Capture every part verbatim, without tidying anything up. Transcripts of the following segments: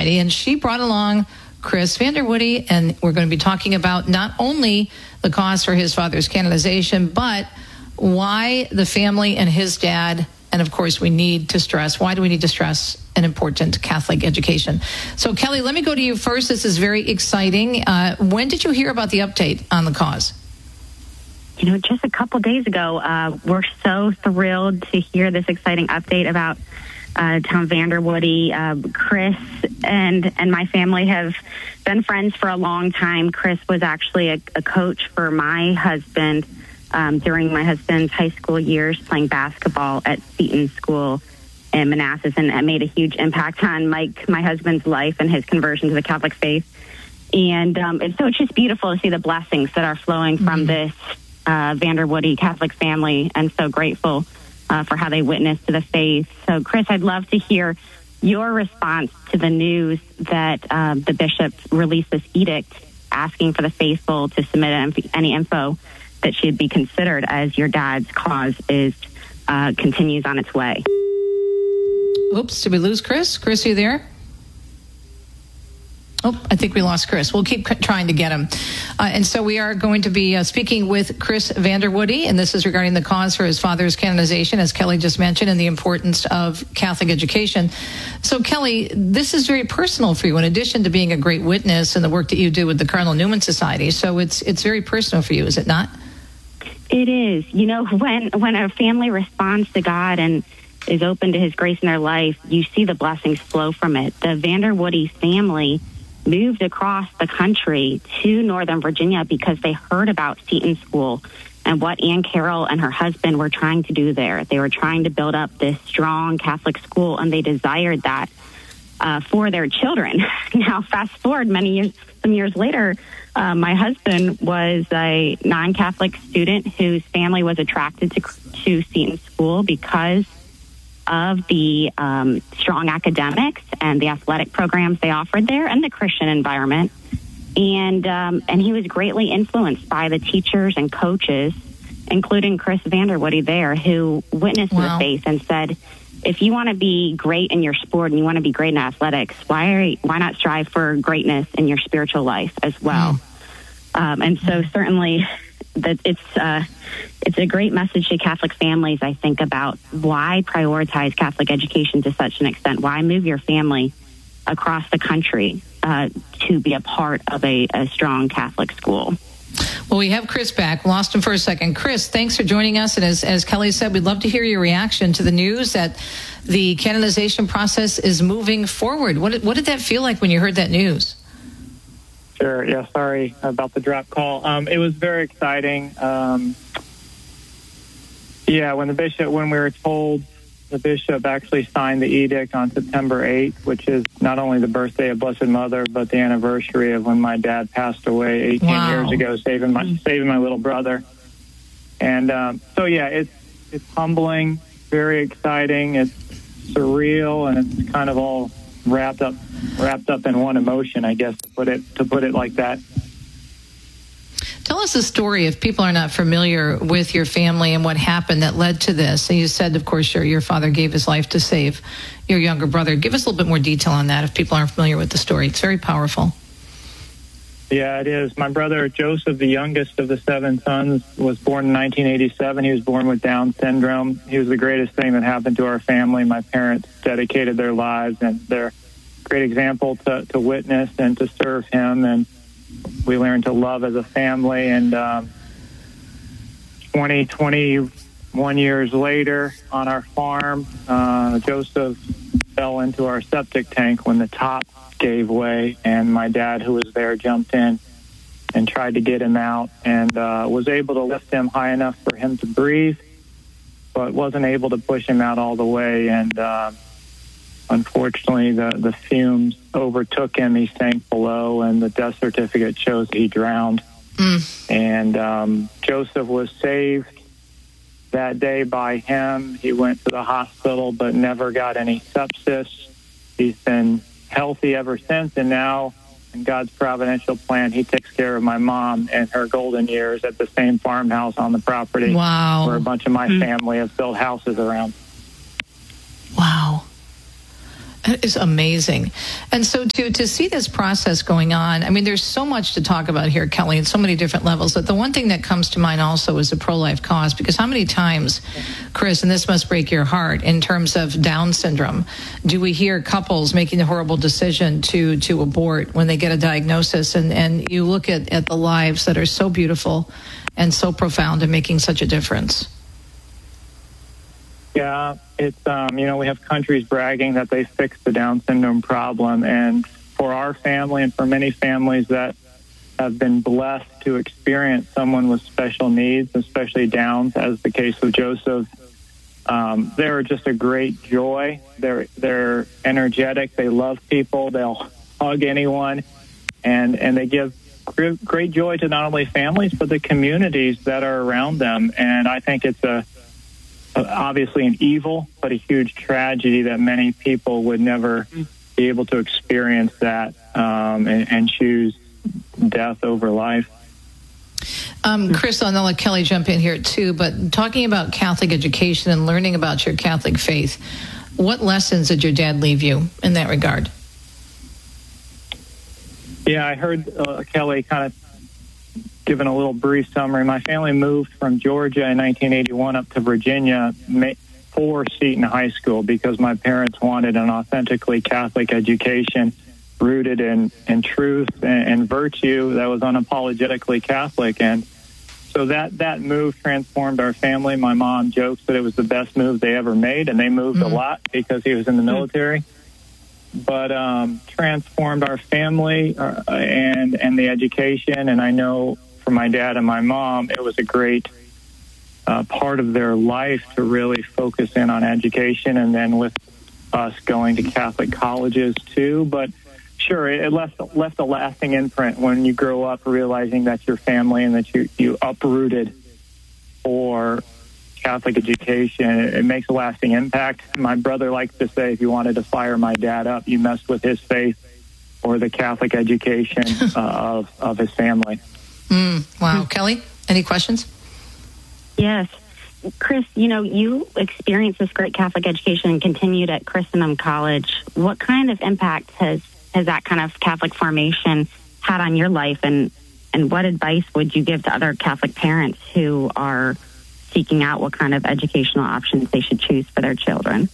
Society, and she brought along Chris Vanderwoody, and we're going to be talking about not only the cause for his father's canonization, but why the family and his dad, and of course we need to stress, why do we need to stress an important Catholic education? So Kelly, let me go to you first. This is very exciting. Uh, when did you hear about the update on the cause? You know, just a couple days ago. Uh, we're so thrilled to hear this exciting update about uh, Tom Vanderwoody. Uh, Chris and and my family have been friends for a long time. Chris was actually a, a coach for my husband um, during my husband's high school years, playing basketball at Seton School in Manassas, and it made a huge impact on Mike, my husband's life, and his conversion to the Catholic faith. And, um, and so it's just beautiful to see the blessings that are flowing from mm-hmm. this uh, Vanderwoody Catholic family, and so grateful uh, for how they witnessed to the faith. So, Chris, I'd love to hear your response to the news that uh, the bishop released this edict asking for the faithful to submit any info that should be considered as your dad's cause is uh, continues on its way. Oops, did we lose Chris? Chris, are you there? Oh, I think we lost Chris. We'll keep trying to get him. Uh, and so we are going to be uh, speaking with Chris Vanderwoody, and this is regarding the cause for his father's canonization, as Kelly just mentioned, and the importance of Catholic education. So, Kelly, this is very personal for you, in addition to being a great witness and the work that you do with the Cardinal Newman Society. So it's it's very personal for you, is it not? It is. You know, when when a family responds to God and is open to his grace in their life, you see the blessings flow from it. The Vanderwoody family moved across the country to Northern Virginia because they heard about Seton School and what Ann Carroll and her husband were trying to do there. They were trying to build up this strong Catholic school, and they desired that uh, for their children. Now, fast forward many years, some years later, uh, my husband was a non-Catholic student whose family was attracted to, to Seton School because of the um, strong academics and the athletic programs they offered there and the Christian environment. And um, and he was greatly influenced by the teachers and coaches, including Chris Vanderwoody there, who witnessed wow. the faith and said, if you want to be great in your sport and you want to be great in athletics, why are, why not strive for greatness in your spiritual life as well? Mm. Um, and so certainly that it's uh, it's a great message to Catholic families, I think, about why prioritize Catholic education to such an extent. Why move your family across the country uh, to be a part of a, a strong Catholic school? Well, we have Chris back. Lost him for a second. Chris, thanks for joining us. And as, as Kelly said, we'd love to hear your reaction to the news that the canonization process is moving forward. What did, what did that feel like when you heard that news? Sure. Yeah, sorry about the drop call. Um, it was very exciting. Um, yeah, when the bishop, when we were told, the bishop actually signed the edict on September eighth, which is not only the birthday of Blessed Mother, but the anniversary of when my dad passed away eighteen wow. years ago, saving my saving my little brother. And um, so, yeah, it's it's humbling, very exciting, it's surreal, and it's kind of all wrapped up wrapped up in one emotion, I guess, to put it to put it like that. Tell us the story if people are not familiar with your family and what happened that led to this. And you said, of course, your, your father gave his life to save your younger brother. Give us a little bit more detail on that if people aren't familiar with the story. It's very powerful. Yeah, it is. My brother Joseph, the youngest of the seven sons, was born in nineteen eighty-seven. He was born with Down syndrome. He was the greatest thing that happened to our family. My parents dedicated their lives, and they're a great example to, to witness and to serve him. And we learned to love as a family. And um, twenty, twenty-one years later on our farm, uh, Joseph fell into our septic tank when the top gave way, and my dad, who was there, jumped in and tried to get him out, and uh, was able to lift him high enough for him to breathe, but wasn't able to push him out all the way. And uh, unfortunately, the, the fumes overtook him. He sank below, and the death certificate shows he drowned. Mm. And um, Joseph was saved that day by him. He went to the hospital, but never got any sepsis. He's been healthy ever since, and now in God's providential plan, he takes care of my mom in her golden years at the same farmhouse on the property. Wow. Where a bunch of my mm. family have built houses around. Wow. That is amazing. And so to, to see this process going on, I mean, there's so much to talk about here, Kelly, at so many different levels. But the one thing that comes to mind also is the pro-life cause, because how many times, Chris, and this must break your heart, in terms of Down syndrome, do we hear couples making the horrible decision to to abort when they get a diagnosis? And, and you look at, at the lives that are so beautiful and so profound and making such a difference. Yeah, it's, um, you know, we have countries bragging that they fixed the Down syndrome problem. And for our family and for many families that have been blessed to experience someone with special needs, especially Downs, as the case with Joseph, um, they're just a great joy. They're, they're energetic. They love people. They'll hug anyone. And, and they give great joy to not only families, but the communities that are around them. And I think it's a obviously an evil, but a huge tragedy that many people would never be able to experience that um, and, and choose death over life. Um, Chris, I'll let Kelly jump in here too, but talking about Catholic education and learning about your Catholic faith, what lessons did your dad leave you in that regard? Yeah, I heard uh, Kelly kind of given a little brief summary. My family moved from Georgia in nineteen eighty-one up to Virginia for Seton High School because my parents wanted an authentically Catholic education rooted in, in truth and, and virtue that was unapologetically Catholic. And so that, that move transformed our family. My mom jokes that it was the best move they ever made, and they moved mm-hmm. a lot because he was in the military. But um, transformed our family uh, and, and the education. And I know for my dad and my mom, it was a great uh, part of their life to really focus in on education, and then with us going to Catholic colleges too. But sure, it left left a lasting imprint when you grow up realizing that's your family and that you, you uprooted for Catholic education. It, it makes a lasting impact. My brother likes to say, if you wanted to fire my dad up, you messed with his faith or the Catholic education uh, of, of his family. Mm, wow. Kelly, any questions? Yes. Chris, you know, you experienced this great Catholic education and continued at Christendom College. What kind of impact has, has that kind of Catholic formation had on your life? And, and what advice would you give to other Catholic parents who are seeking out what kind of educational options they should choose for their children?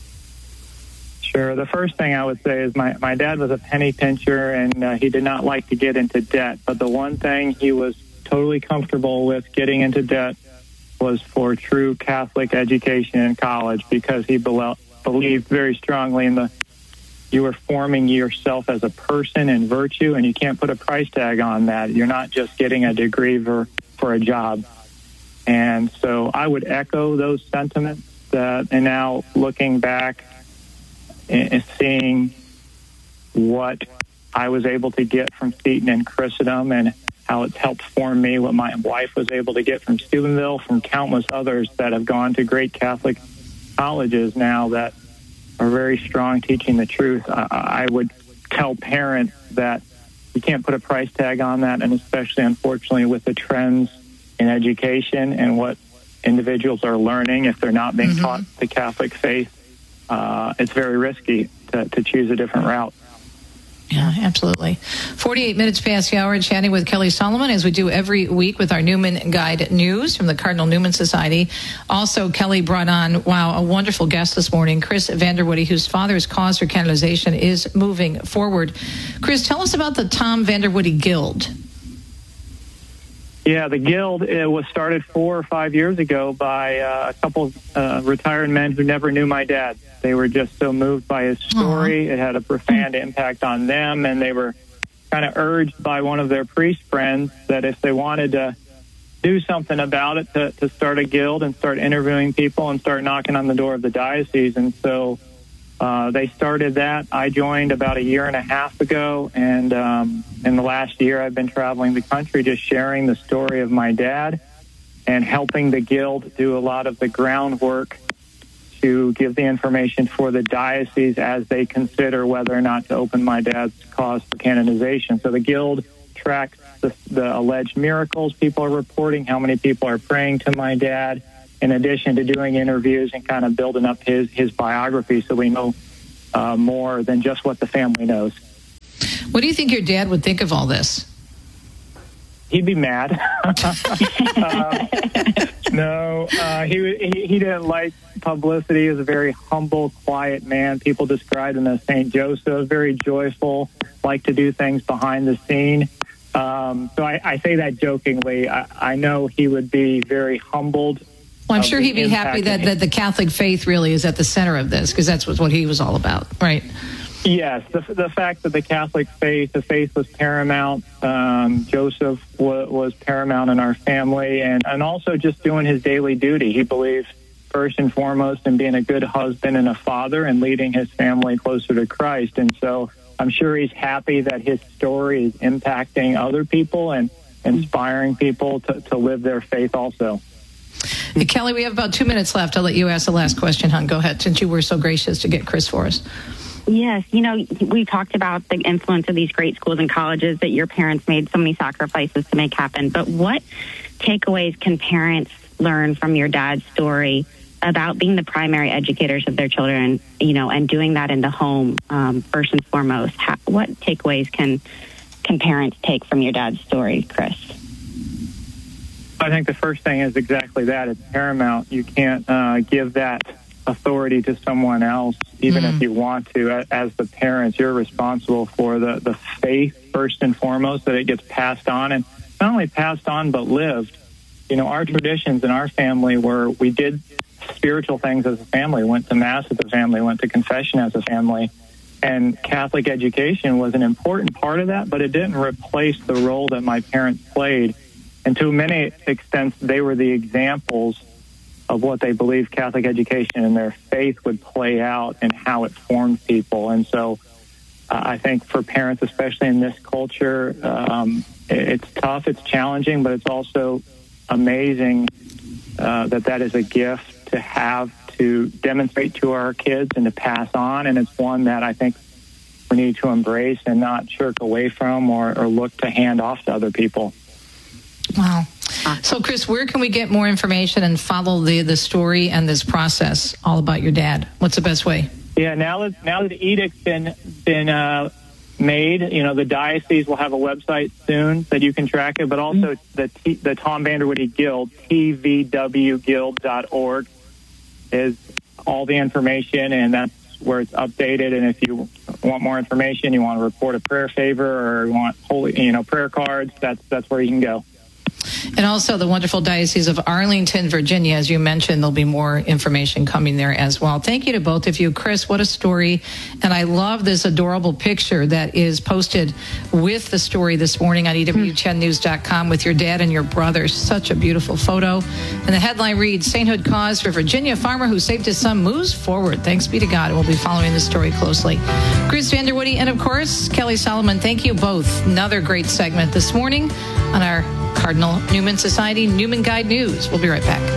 Sure. The first thing I would say is my, my dad was a penny pincher, and uh, he did not like to get into debt. But the one thing he was totally comfortable with getting into debt was for true Catholic education in college, because he be- believed very strongly in the you are forming yourself as a person in virtue, and you can't put a price tag on that. You're not just getting a degree for, for a job. And so I would echo those sentiments. Uh, and now looking back and seeing what I was able to get from Seton and Christendom and how it's helped form me, what my wife was able to get from Steubenville, from countless others that have gone to great Catholic colleges now that are very strong teaching the truth. I, I would tell parents that you can't put a price tag on that, and especially, unfortunately, with the trends in education and what individuals are learning, if they're not being mm-hmm. taught the Catholic faith, uh, it's very risky to, to choose a different route. Yeah, absolutely. forty-eight minutes past the hour, chatting with Kelly Solomon, as we do every week with our Newman Guide News from the Cardinal Newman Society. Also, Kelly brought on, wow, a wonderful guest this morning, Chris Vanderwoody, whose father's cause for canonization is moving forward. Chris, tell us about the Tom Vanderwoody Guild. Yeah, the Guild, it was started four or five years ago by uh, a couple uh, retired men who never knew my dad. They were just so moved by his story. Aww. It had a profound impact on them, and they were kind of urged by one of their priest friends that if they wanted to do something about it, to, to start a guild and start interviewing people and start knocking on the door of the diocese. And so uh, they started that. I joined about a year and a half ago, and um, in the last year I've been traveling the country just sharing the story of my dad and helping the Guild do a lot of the groundwork to give the information for the diocese as they consider whether or not to open my dad's cause for canonization. So the Guild tracks the, the alleged miracles people are reporting, how many people are praying to my dad, in addition to doing interviews and kind of building up his, his biography so we know uh, more than just what the family knows. What do you think your dad would think of all this? He'd be mad. uh, no, uh, he, he he didn't like publicity. He was a very humble, quiet man. People described him as Saint Joseph, very joyful, liked to do things behind the scene. Um, so I, I say that jokingly. I, I know he would be very humbled. Well, I'm sure he'd be happy that, that the Catholic faith really is at the center of this, because that's what, what he was all about, right? Yes, the, the fact that the Catholic faith, the faith was paramount. Um, Joseph w- was paramount in our family, and, and also just doing his daily duty. He believed first and foremost in being a good husband and a father and leading his family closer to Christ. And so I'm sure he's happy that his story is impacting other people and inspiring people to, to live their faith also. Hey, Kelly, we have about two minutes left. I'll let you ask the last question, hon. Go ahead, since you were so gracious to get Chris for us. Yes, you know, we talked about the influence of these great schools and colleges that your parents made so many sacrifices to make happen. But what takeaways can parents learn from your dad's story about being the primary educators of their children, you know, and doing that in the home um, first and foremost? How, what takeaways can can parents take from your dad's story, Chris? I think the first thing is exactly that. It's paramount. You can't uh, give that authority to someone else, even mm. if you want to. As the parents, you're responsible for the, the faith, first and foremost, that it gets passed on, and not only passed on, but lived. You know, our traditions in our family were we did spiritual things as a family, went to Mass as a family, went to confession as a family, and Catholic education was an important part of that, but it didn't replace the role that my parents played. And to many extents, they were the examples of what they believed Catholic education and their faith would play out and how it formed people. And so uh, I think for parents, especially in this culture, um, it's tough, it's challenging, but it's also amazing uh, that that is a gift to have to demonstrate to our kids and to pass on. And it's one that I think we need to embrace and not shirk away from or, or look to hand off to other people. Wow. So, Chris, where can we get more information and follow the, the story and this process all about your dad? What's the best way? Yeah, now that now that the edict's been been uh, made, you know, the diocese will have a website soon that you can track it, but also mm-hmm. the T, the Tom Vanderwoody Guild, T V W guild dot org, is all the information, and that's where it's updated. And if you want more information, you want to report a prayer favor or you want holy, you know, prayer cards, that's that's where you can go. And also the wonderful Diocese of Arlington, Virginia. As you mentioned, there'll be more information coming there as well. Thank you to both of you. Chris, what a story. And I love this adorable picture that is posted with the story this morning on E W ten news dot com with your dad and your brother. Such a beautiful photo. And the headline reads, Sainthood Cause for Virginia Farmer Who Saved His Son Moves Forward. Thanks be to God. We'll be following this story closely. Chris Vanderwoody and, of course, Kelly Solomon, thank you both. Another great segment this morning on our Cardinal Newman Society Newman Guide News. We'll be right back.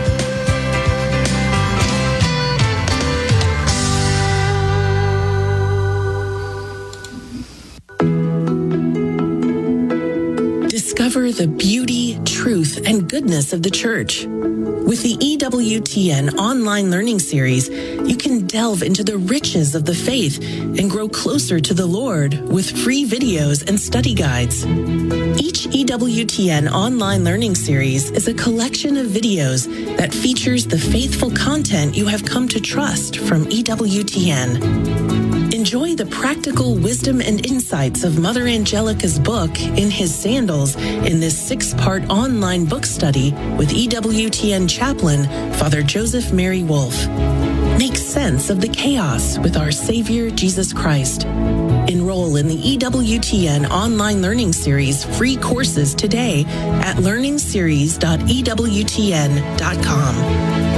Discover the beauty, truth, and goodness of the Church. With the E W T N online learning series, you can delve into the riches of the faith and grow closer to the Lord with free videos and study guides. Each E W T N online learning series is a collection of videos that features the faithful content you have come to trust from E W T N. Enjoy the practical wisdom and insights of Mother Angelica's book, In His Sandals, in this six-part online book study with E W T N chaplain, Father Joseph Mary Wolf. Make sense of the chaos with our Savior, Jesus Christ. Enroll in the E W T N online learning series free courses today at learning series dot e w t n dot com.